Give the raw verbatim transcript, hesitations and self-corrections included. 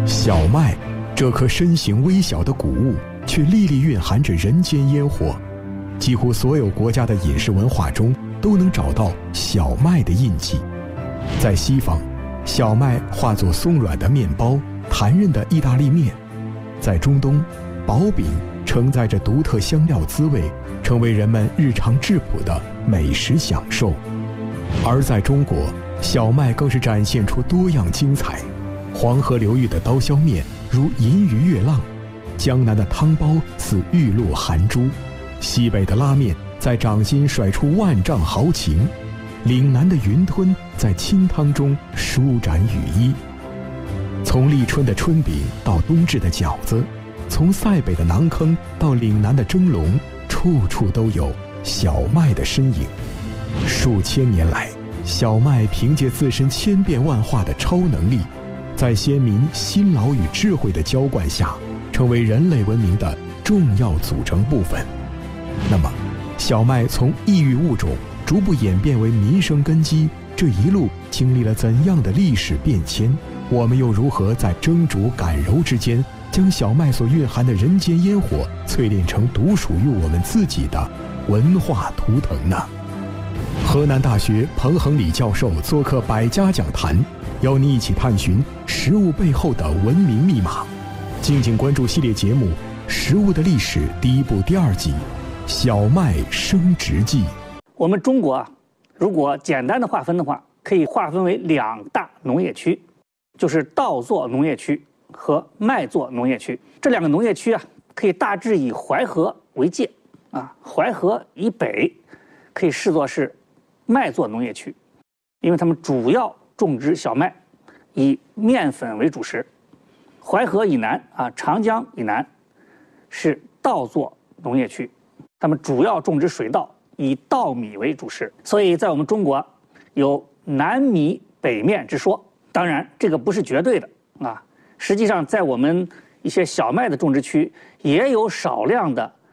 小麦，这颗身形微小的谷物，却历历蕴含着人间烟火。几乎所有国家的饮食文化中都能找到小麦的印记。在西方，小麦化作松软的面包，弹韧的意大利面；在中东，薄饼承载着独特香料滋味，成为人们日常质朴的美食享受。而在中国，小麦更是展现出多样精彩。黄河流域的刀削面如银鱼跃浪，江南的汤包似玉露含珠，西北的拉面在掌心甩出万丈豪情，岭南的云吞在清汤中舒展羽衣。从立春的春饼到冬至的饺子，从塞北的馕坑到岭南的蒸笼，处处都有小麦的身影。数千年来，小麦凭借自身千变万化的超能力，在先民辛劳与智慧的浇灌下，成为人类文明的重要组成部分。那么，小麦从异域物种逐步演变为民生根基，这一路经历了怎样的历史变迁？我们又如何在蒸煮擀揉之间，将小麦所蕴含的人间烟火淬炼成独属于我们自己的文化图腾呢？河南大学彭恒礼教授做客百家讲坛，邀你一起探寻食物背后的文明密码。敬请关注系列节目《食物的历史》第一部第二季《小麦升值记》。 我们中国啊，如果简单的划分的话，可以划分为两大农业区，就是稻作农业区和麦作农业区。这两个农业区啊，可以大致以淮河为界啊，淮河以北可以视作是麦作农业区，因为他们主要种植小麦，以面粉为主食。淮河以南啊，长江以南是稻作农业区，他们主要种植水稻，以稻米为主食。所以在我们中国有南米北面之说。当然这个不是绝对的啊，实际上在我们一些小麦的种植区也有少量的